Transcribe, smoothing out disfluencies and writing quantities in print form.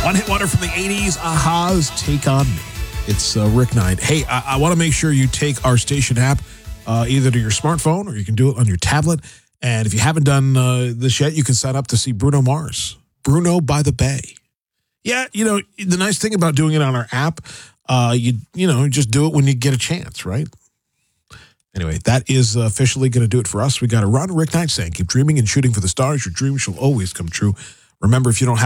One hit wonder from the 80s, Aha's Take On Me. It's Rick Knight. Hey, I want to make sure you take our station app either to your smartphone or you can do it on your tablet. And if you haven't done this yet, you can sign up to see Bruno Mars. Bruno by the Bay. Yeah, the nice thing about doing it on our app, you just do it when you get a chance, right? Anyway, that is officially going to do it for us. We got to run. Rick Knight saying, keep dreaming and shooting for the stars. Your dreams shall always come true. Remember, if you don't have